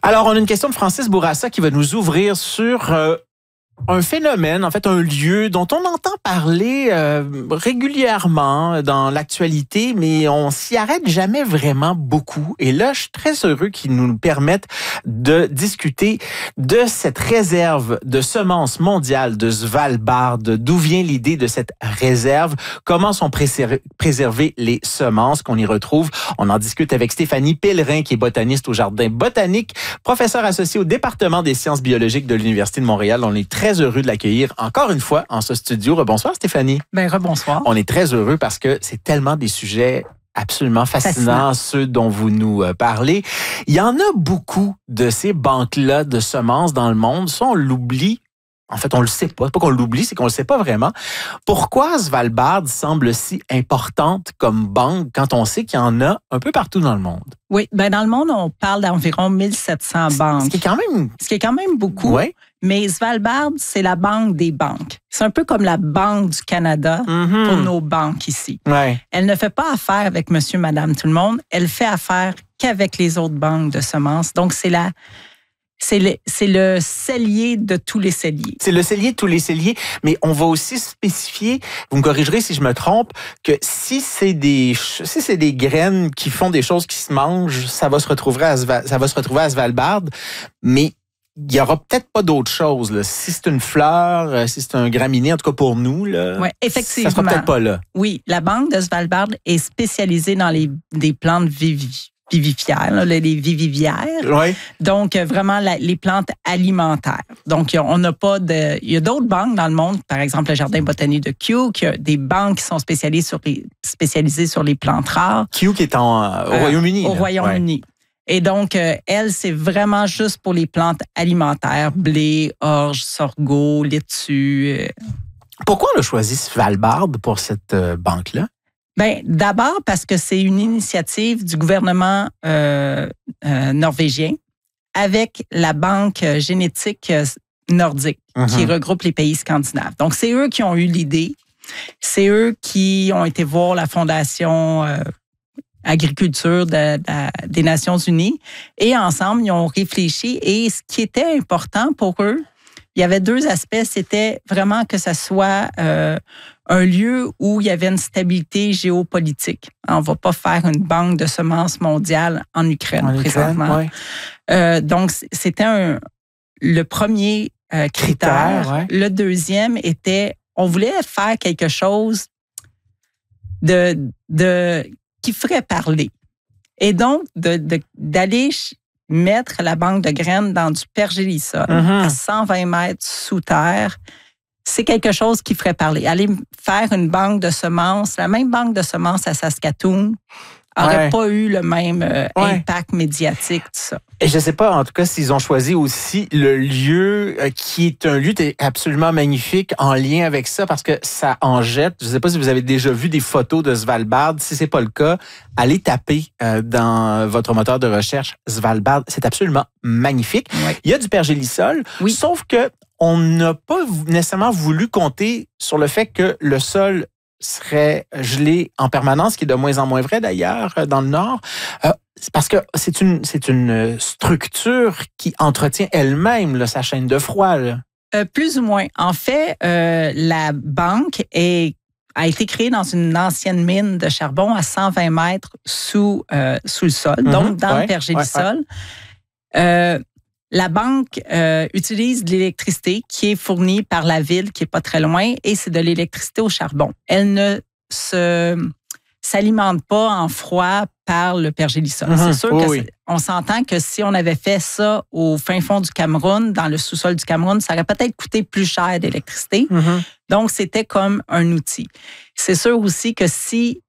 Alors, on a une question de Francis Bourassa qui va nous ouvrir sur un phénomène, en fait un lieu dont on entend parler régulièrement dans l'actualité, mais on s'y arrête jamais vraiment beaucoup. Et là, je suis très heureux qu'ils nous permettent de discuter de cette réserve de semences mondiales de Svalbard. D'où vient l'idée de cette réserve? Comment sont préservées les semences qu'on y retrouve? On en discute avec Stéphanie Pellerin, qui est botaniste au Jardin botanique, professeure associée au département des sciences biologiques de l'Université de Montréal. On est très heureux de l'accueillir encore une fois en ce studio. Rebonsoir Stéphanie. Rebonsoir. On est très heureux parce que c'est tellement des sujets absolument fascinants, ceux dont vous nous parlez. Il y en a beaucoup de ces banques-là de semences dans le monde. Ça, on l'oublie. En fait, on le sait pas. C'est pas qu'on l'oublie, c'est qu'on le sait pas vraiment. Pourquoi Svalbard semble si importante comme banque quand on sait qu'il y en a un peu partout dans le monde? Oui, dans le monde, on parle d'environ 1700 banques. Ce qui est quand même beaucoup. Ouais. Mais Svalbard, c'est la banque des banques. C'est un peu comme la Banque du Canada pour nos banques ici. Ouais. Elle ne fait pas affaire avec monsieur, madame, tout le monde. Elle fait affaire qu'avec les autres banques de semences. Donc, c'est le cellier de tous les celliers. C'est le cellier de tous les celliers, mais on va aussi spécifier, vous me corrigerez si je me trompe, que si c'est des graines qui font des choses qui se mangent, ça va se retrouver à Svalbard, mais il y aura peut-être pas d'autre chose là. Si c'est une fleur, si c'est un graminé, en tout cas pour nous là, ouais, effectivement. Ça sera peut-être pas là. Oui, la banque de Svalbard est spécialisée dans des plantes vivifières, là, les vivivières. Oui. Donc, vraiment, les plantes alimentaires. Donc, on n'a pas de... Il y a d'autres banques dans le monde, par exemple le Jardin botanique de Kew, qui a des banques qui sont spécialisées sur les plantes rares. Kew qui est au Royaume-Uni. Au Royaume-Uni. Ouais. Et donc, elle, c'est vraiment juste pour les plantes alimentaires, blé, orge, sorgho, laitue. Pourquoi on a choisi Svalbard pour cette banque-là? D'abord parce que c'est une initiative du gouvernement norvégien avec la banque génétique nordique qui regroupe les pays scandinaves. Donc, c'est eux qui ont eu l'idée. C'est eux qui ont été voir la Fondation agriculture des Nations unies. Et ensemble, ils ont réfléchi. Et ce qui était important pour eux, il y avait deux aspects. C'était vraiment que ça soit un lieu où il y avait une stabilité géopolitique. On ne va pas faire une banque de semences mondiale en Ukraine présentement. Ouais. Donc, c'était le premier critère. Ouais. Le deuxième était, on voulait faire quelque chose qui ferait parler. Et donc, d'aller mettre la banque de graines dans du pergélisol à 120 mètres sous terre, c'est quelque chose qui ferait parler. Aller faire une banque de semences, la même banque de semences à Saskatoon, n'aurait pas eu le même impact médiatique, tout ça. Et je ne sais pas, en tout cas, s'ils ont choisi aussi le lieu qui est un lieu absolument magnifique en lien avec ça, parce que ça en jette. Je ne sais pas si vous avez déjà vu des photos de Svalbard. Si ce n'est pas le cas, allez taper dans votre moteur de recherche Svalbard. C'est absolument magnifique. Ouais. Il y a du pergélisol, sauf que on n'a pas nécessairement voulu compter sur le fait que le sol serait gelé en permanence, ce qui est de moins en moins vrai d'ailleurs dans le Nord. Parce que c'est une structure qui entretient elle-même là, sa chaîne de froid. Plus ou moins. En fait, la banque a été créée dans une ancienne mine de charbon à 120 mètres sous le sol, donc dans le pergélisol. La banque utilise de l'électricité qui est fournie par la ville, qui est pas très loin, et c'est de l'électricité au charbon. Elle ne s'alimente pas en froid par le pergélisol. C'est sûr qu'on s'entend que si on avait fait ça au fin fond du Cameroun, dans le sous-sol du Cameroun, ça aurait peut-être coûté plus cher d'électricité. Donc, c'était comme un outil. C'est sûr aussi que si